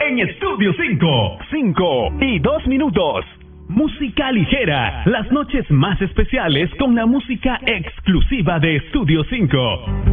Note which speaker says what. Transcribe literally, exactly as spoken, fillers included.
Speaker 1: en Estudio cinco. cinco y dos minutos. Música ligera, las noches más especiales con la música exclusiva de Estudio cinco.